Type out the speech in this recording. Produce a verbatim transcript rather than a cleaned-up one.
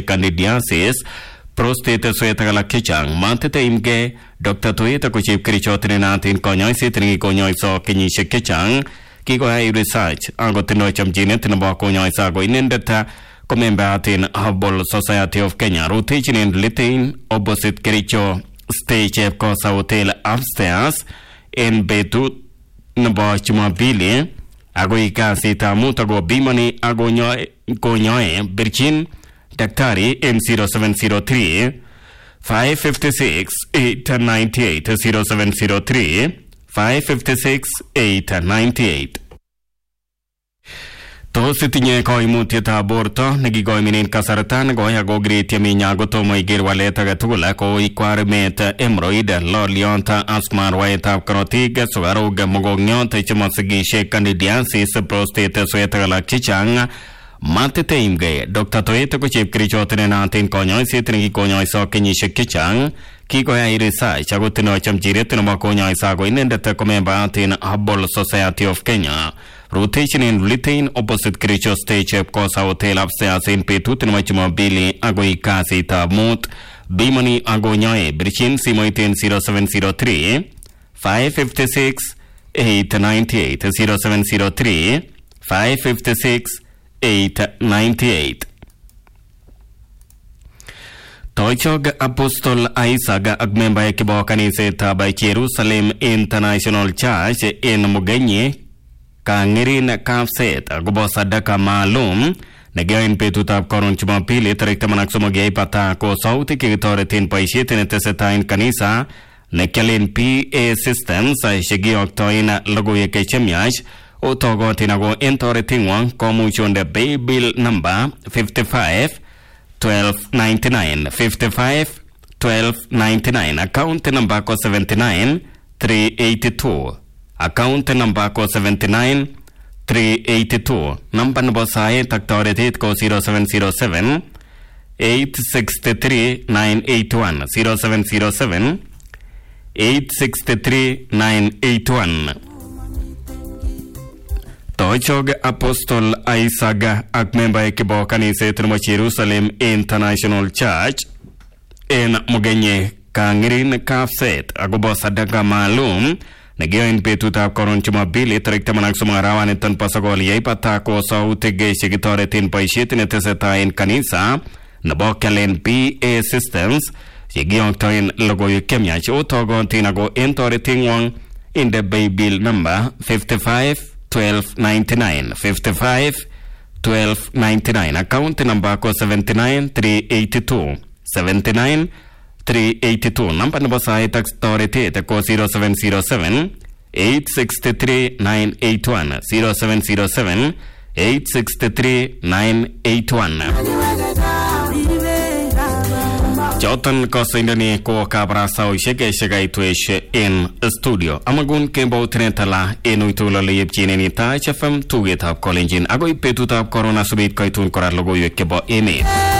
candidiasis prostate sweta alak chechang mantete imge Doctor Toyeta ko chip kerichot natin konyoiset ni konyoiso kenyisiek chechang kikoyai research angot tindoi chamchinet nebo konyoiso ko inendet ko membatin Herbal Society of Kenya rutechin litin opposite kericho stage ko sa hotel upstairs in betut nebo Jumapili agoi kasit amut ago bimani ago konyoe birchin daktari in zero seven zero three five five six eight nine eight zero seven zero three five five six eight nine eight. Tos itinye koimutietab borto nekikoiminen kasarta nekoi ako greti aminya kotomo iker walet age tugul ako ikwaremet hemorrhoid loliot asthma rwaetab korotik sukaruk mokongiot chemosikisiek candidiasis prostate sweta alak chechang matete imge Doctor Toyeta ko chepkerichot nenatin konyoiset nekikonyoiso kenyisiek chechang kikoyai research ako tindoi chamchiret nebo konyoiso ako inendet ko membatin Herbal Society of Kenya rotation in litain opposite kericho stage kosa hotel upstairs in betut nebo Jumapili agoi kasitab mut bimani ako nyoe birchin simoiten zero seven zero three five five six eight nine eight zero seven zero three five five six eight nine eight. Toichog Apostol Isaac ak member kibo kanisetab Jerusalem International Church in Mugenye kangirin kapset agobo sadaka maalum negain betutab koron Jumapili tarik taman ak somok yeipata ko sauti kikitoretin boisiet netesetai kanisa nekyalen P A systems chekiyoktoen logoiwek chemiach otogotin ako en toretingwong komuchonde pay bill number fifty-five twelve ninety-nine fifty-five twelve ninety-nine account number ko seventy-nine three eighty-two account number ko seventy-nine three eighty-two number nebo saet ak toretet ko zero seven zero seven eight six three nine eight one zero seven zero seven eight six three nine eight one. Toichog Apostol Isaac ak member kibo kaniset nebo Jerusalem International Church en Mugenye kangirin kapset agobo sadaka maalum negain betutab koron Jumapili tarik taman ak somok arawaniton po sogol yeipata ko sautik chekitoretin boisiet netesetai en kanisa nebo kyalen P A systems chekiyoktoen logoiwek chemiach otogotin ako en toretingwong inde pay bill number fifty-five twelve ninety-nine fifty-five twelve ninety-nine account number ko seventy-nine three eighty-two seventy-nine three eighty-two number nebo saet ak toretet ko zero seven zero seven eight six three nine eight one zero seven zero seven eight six three nine eight one. Joton kosaindani ko kabarasaoshek shekaitwesh in studio amagun kembo trenetala en uitulo leyepchineni Taach F M tugetab kolenjin agoi betutab corona subit koitun korat logoiwek chebo emet.